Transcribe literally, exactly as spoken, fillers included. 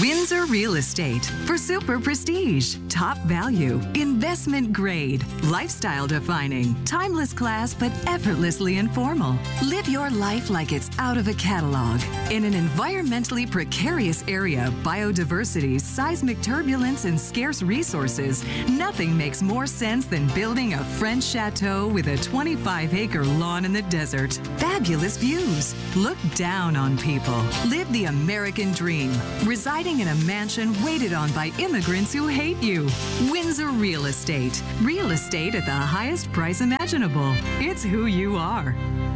Windsor Real Estate for super prestige, top value, investment grade, lifestyle defining, timeless class but effortlessly informal. Live your life like it's out of a catalog. In an environmentally precarious area of biodiversity, seismic turbulence, and scarce resources, nothing makes more sense than building a French chateau with a twenty-five acre lawn in the desert. Fabulous views. Look down on people. Live the American dream. Residing in a mansion waited on by immigrants who hate you. Windsor Real Estate. Real estate at the highest price imaginable. It's who you are.